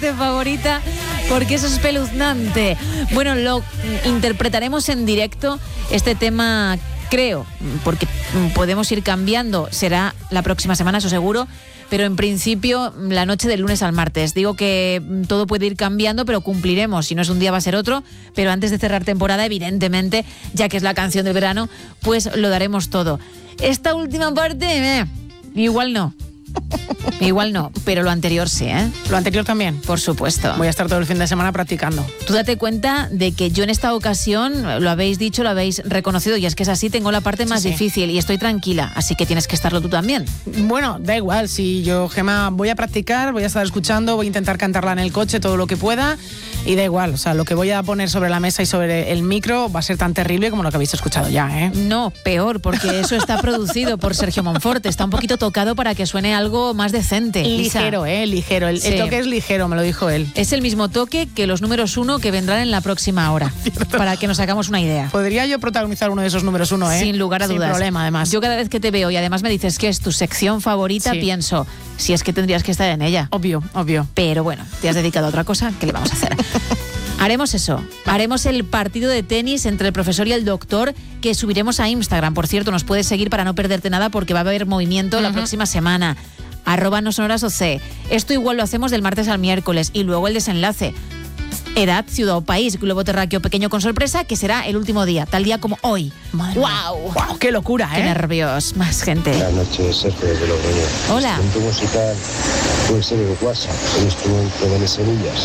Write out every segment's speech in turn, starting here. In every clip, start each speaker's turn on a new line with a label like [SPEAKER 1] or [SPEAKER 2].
[SPEAKER 1] favorita porque es espeluznante. Bueno, lo interpretaremos en directo este tema, creo, porque podemos ir cambiando. Será la próxima semana, eso seguro. Pero en principio, la noche del lunes al martes. Digo que todo puede ir cambiando, pero cumpliremos. Si no es un día, va a ser otro. Pero antes de cerrar temporada, evidentemente, ya que es la canción del verano, pues lo daremos todo. Esta última parte, igual no. Igual no, pero lo anterior sí, ¿eh?
[SPEAKER 2] Lo anterior también.
[SPEAKER 1] Por supuesto.
[SPEAKER 2] Voy a estar todo el fin de semana practicando.
[SPEAKER 1] Tú date cuenta de que yo en esta ocasión, lo habéis dicho, lo habéis reconocido, y es que es así, tengo la parte más difícil y estoy tranquila, así que tienes que estarlo tú también.
[SPEAKER 2] Bueno, da igual, si yo, Gemma, voy a practicar, voy a estar escuchando, voy a intentar cantarla en el coche todo lo que pueda, y da igual, o sea, lo que voy a poner sobre la mesa y sobre el micro va a ser tan terrible como lo que habéis escuchado ya, ¿eh?
[SPEAKER 1] No, peor, porque eso está producido por Sergio Monforte, está un poquito tocado para que suene algo más decente.
[SPEAKER 2] Ligero, ligero. El toque es ligero, me lo dijo él.
[SPEAKER 1] Es el mismo toque que los números 1 que vendrán en la próxima hora, para que nos hagamos una idea.
[SPEAKER 2] Podría yo protagonizar uno de esos números 1, ¿eh?
[SPEAKER 1] Sin lugar a dudas.
[SPEAKER 2] Sin problema, además.
[SPEAKER 1] Yo cada vez que te veo y además me dices que es tu sección favorita, pienso, si es que tendrías que estar en ella.
[SPEAKER 2] Obvio.
[SPEAKER 1] Pero bueno, te has dedicado a otra cosa, ¿qué le vamos a hacer? Haremos eso, haremos el partido de tenis entre el profesor y el doctor que subiremos a Instagram. Por cierto, nos puedes seguir para no perderte nada porque va a haber movimiento la próxima semana. @nosonorasoc. Esto igual lo hacemos del martes al miércoles y luego el desenlace. Edad, ciudad o país, globo terráqueo pequeño con sorpresa, que será el último día, tal día como hoy.
[SPEAKER 2] ¡Wow! ¡Qué locura,
[SPEAKER 1] Qué nervios, más gente.
[SPEAKER 3] Buenas noches, Sergio desde Logroño.
[SPEAKER 1] Hola.
[SPEAKER 3] El instrumento musical puede ser el WhatsApp, el instrumento de las semillas.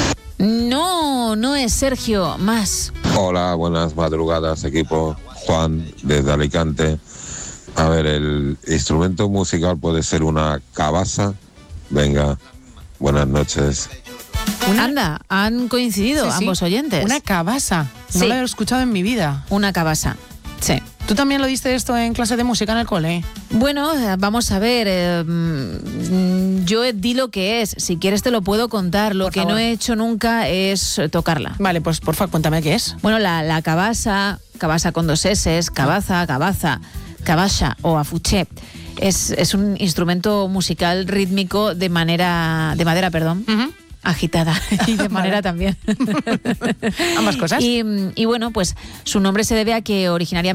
[SPEAKER 1] No es Sergio, más.
[SPEAKER 4] Hola, buenas madrugadas, equipo. Juan, desde Alicante. A ver, el instrumento musical puede ser una cabaza. Venga, buenas noches.
[SPEAKER 1] Anda, han coincidido ambos oyentes.
[SPEAKER 2] Una cabaza. No lo he escuchado en mi vida.
[SPEAKER 1] Una cabaza, sí.
[SPEAKER 2] ¿Tú también lo diste esto en clase de música en el cole?
[SPEAKER 1] Bueno, vamos a ver. Yo di lo que es. Si quieres te lo puedo contar. Lo que no he hecho nunca es tocarla.
[SPEAKER 2] Vale, pues porfa, cuéntame qué es.
[SPEAKER 1] Bueno, la cabaza con 2 S, cabaza, cabasha o afuché. Es un instrumento musical rítmico de madera, agitada y de manera también.
[SPEAKER 2] Ambas cosas.
[SPEAKER 1] Y bueno, pues su nombre se debe a que originariamente